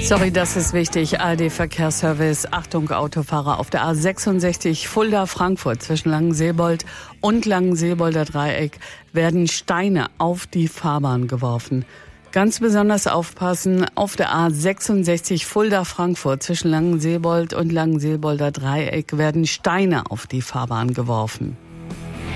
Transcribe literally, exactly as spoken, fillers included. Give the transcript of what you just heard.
Sorry, das ist wichtig. A R D-Verkehrsservice. Achtung, Autofahrer auf der A sechsundsechzig Fulda-Frankfurt zwischen Langenseebold und Langenseebolder Dreieck werden Steine auf die Fahrbahn geworfen. Ganz besonders aufpassen, auf der A sechsundsechzig Fulda-Frankfurt zwischen Langenseebold und Langenseebolder Dreieck werden Steine auf die Fahrbahn geworfen.